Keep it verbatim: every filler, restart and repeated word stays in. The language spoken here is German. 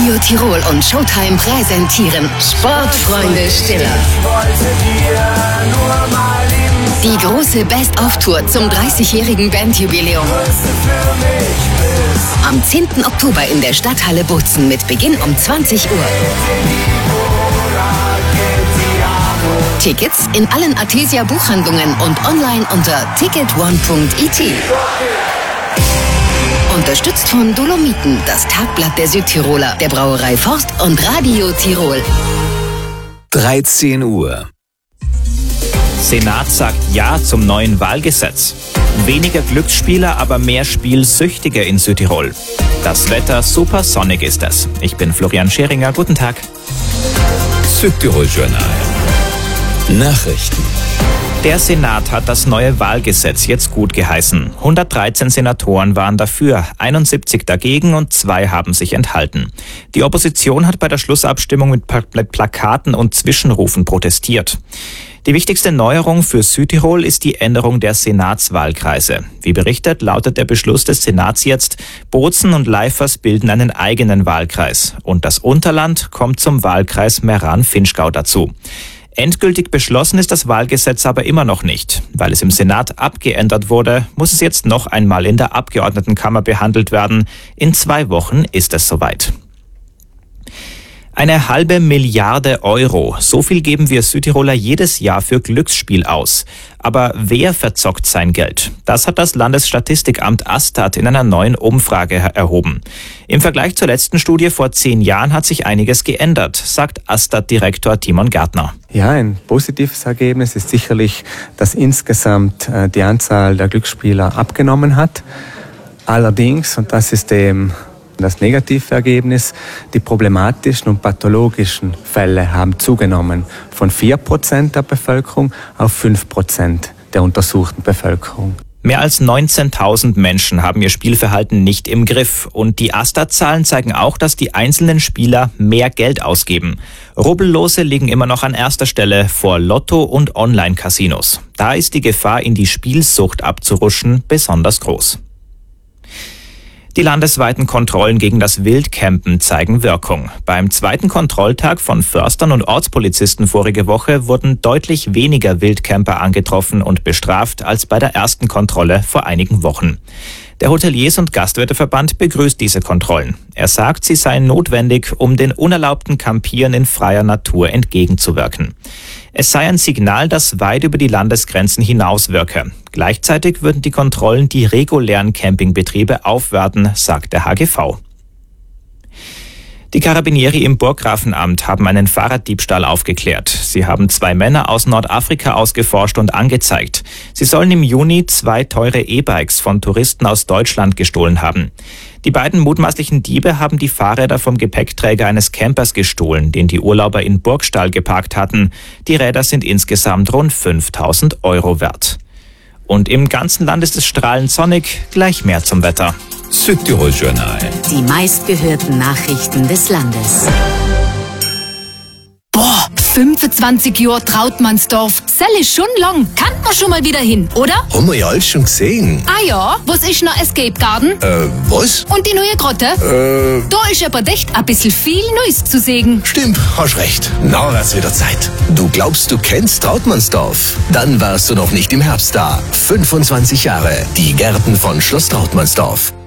Radio Tirol und Showtime präsentieren Sportfreunde Stiller. Die große Best-of-Tour zum dreißigjährigen Bandjubiläum. Am zehnten Oktober in der Stadthalle Bozen mit Beginn um zwanzig Uhr. Tickets in allen Athesia Buchhandlungen und online unter ticket one punkt i t. Unterstützt von Dolomiten, das Tagblatt der Südtiroler, der Brauerei Forst und Radio Tirol. dreizehn Uhr. Senat sagt Ja zum neuen Wahlgesetz. Weniger Glücksspieler, aber mehr Spielsüchtige in Südtirol. Das Wetter super sonnig ist es. Ich bin Florian Scheringer. Guten Tag. Südtirol Journal. Nachrichten. Der Senat hat das neue Wahlgesetz jetzt gut geheißen. hundertdreizehn Senatoren waren dafür, einundsiebzig dagegen und zwei haben sich enthalten. Die Opposition hat bei der Schlussabstimmung mit Plakaten und Zwischenrufen protestiert. Die wichtigste Neuerung für Südtirol ist die Änderung der Senatswahlkreise. Wie berichtet, lautet der Beschluss des Senats jetzt, Bozen und Leifers bilden einen eigenen Wahlkreis und das Unterland kommt zum Wahlkreis Meran-Vinschgau dazu. Endgültig beschlossen ist das Wahlgesetz aber immer noch nicht. Weil es im Senat abgeändert wurde, muss es jetzt noch einmal in der Abgeordnetenkammer behandelt werden. In zwei Wochen ist es soweit. Eine halbe Milliarde Euro. So viel geben wir Südtiroler jedes Jahr für Glücksspiel aus. Aber wer verzockt sein Geld? Das hat das Landesstatistikamt Astat in einer neuen Umfrage erhoben. Im Vergleich zur letzten Studie vor zehn Jahren hat sich einiges geändert, sagt Astat-Direktor Timon Gärtner. Ja, ein positives Ergebnis ist sicherlich, dass insgesamt die Anzahl der Glücksspieler abgenommen hat. Allerdings, und das ist eben das negative Ergebnis, die problematischen und pathologischen Fälle haben zugenommen von vier Prozent der Bevölkerung auf fünf Prozent der untersuchten Bevölkerung. Mehr als neunzehntausend Menschen haben ihr Spielverhalten nicht im Griff. Und die Astat-Zahlen zeigen auch, dass die einzelnen Spieler mehr Geld ausgeben. Rubbellose liegen immer noch an erster Stelle vor Lotto- und Online-Casinos. Da ist die Gefahr, in die Spielsucht abzurutschen, besonders groß. Die landesweiten Kontrollen gegen das Wildcampen zeigen Wirkung. Beim zweiten Kontrolltag von Förstern und Ortspolizisten vorige Woche wurden deutlich weniger Wildcamper angetroffen und bestraft als bei der ersten Kontrolle vor einigen Wochen. Der Hoteliers- und Gastwirteverband begrüßt diese Kontrollen. Er sagt, sie seien notwendig, um den unerlaubten Campieren in freier Natur entgegenzuwirken. Es sei ein Signal, das weit über die Landesgrenzen hinaus wirke. Gleichzeitig würden die Kontrollen die regulären Campingbetriebe aufwerten, sagt der H G V. Die Karabinieri im Burggrafenamt haben einen Fahrraddiebstahl aufgeklärt. Sie haben zwei Männer aus Nordafrika ausgeforscht und angezeigt. Sie sollen im Juni zwei teure E-Bikes von Touristen aus Deutschland gestohlen haben. Die beiden mutmaßlichen Diebe haben die Fahrräder vom Gepäckträger eines Campers gestohlen, den die Urlauber in Burgstall geparkt hatten. Die Räder sind insgesamt rund fünftausend Euro wert. Und im ganzen Land ist es strahlend sonnig, gleich mehr zum Wetter. Südtirol Journal. Die meistgehörten Nachrichten des Landes. Boah, fünfundzwanzig Jahre Trautmannsdorf. Das ist schon lang. Kann man schon mal wieder hin, oder? Haben wir ja alles schon gesehen. Ah ja, was ist noch Escape Garden? Äh, was? Und die neue Grotte? Äh, Da ist aber echt ein bisschen viel Neues zu sehen. Stimmt, hast recht. Na, wird's wieder Zeit. Du glaubst, du kennst Trautmannsdorf? Dann warst du noch nicht im Herbst da. fünfundzwanzig Jahre. Die Gärten von Schloss Trautmannsdorf.